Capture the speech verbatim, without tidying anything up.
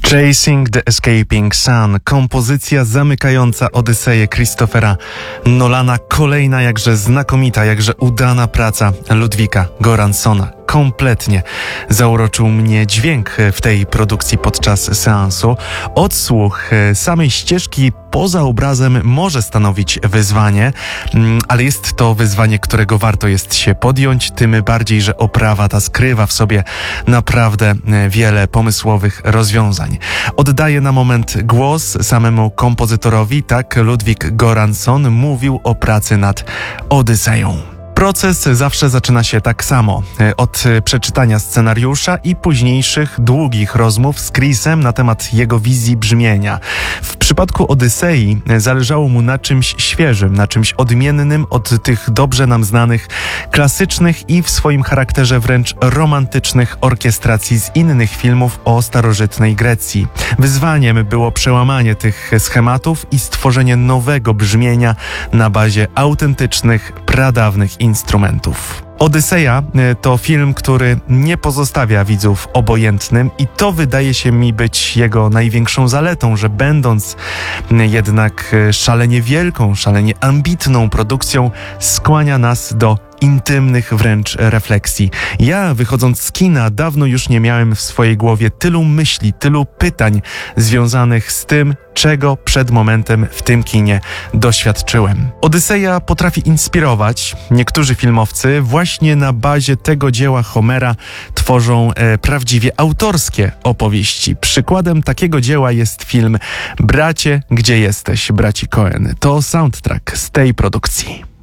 Chasing the Escaping Sun, kompozycja zamykająca Odyseję Christophera Nolana, kolejna jakże znakomita, jakże udana praca Ludwika Göranssona. Kompletnie zauroczył mnie dźwięk w tej produkcji podczas seansu. Odsłuch samej ścieżki poza obrazem może stanowić wyzwanie, ale jest to wyzwanie, którego warto jest się podjąć, tym bardziej, że oprawa ta skrywa w sobie naprawdę wiele pomysłowych rozwiązań. Oddaję na moment głos samemu kompozytorowi. Tak Ludwik Göransson mówił o pracy nad Odyseją. Proces zawsze zaczyna się tak samo, od przeczytania scenariusza i późniejszych długich rozmów z Chrisem na temat jego wizji brzmienia. W przypadku Odysei zależało mu na czymś świeżym, na czymś odmiennym od tych dobrze nam znanych, klasycznych i w swoim charakterze wręcz romantycznych orkiestracji z innych filmów o starożytnej Grecji. Wyzwaniem było przełamanie tych schematów i stworzenie nowego brzmienia na bazie autentycznych, pradawnych instrumentów. Odyseja to film, który nie pozostawia widzów obojętnym i to wydaje się mi być jego największą zaletą, że będąc jednak szalenie wielką, szalenie ambitną produkcją, skłania nas do intymnych wręcz refleksji. Ja, wychodząc z kina, dawno już nie miałem w swojej głowie tylu myśli, tylu pytań związanych z tym, czego przed momentem w tym kinie doświadczyłem. Odyseja potrafi inspirować. Niektórzy filmowcy właśnie na bazie tego dzieła Homera tworzą e, prawdziwie autorskie opowieści. Przykładem takiego dzieła jest film Bracie, gdzie jesteś? Braci Coen. To soundtrack z tej produkcji.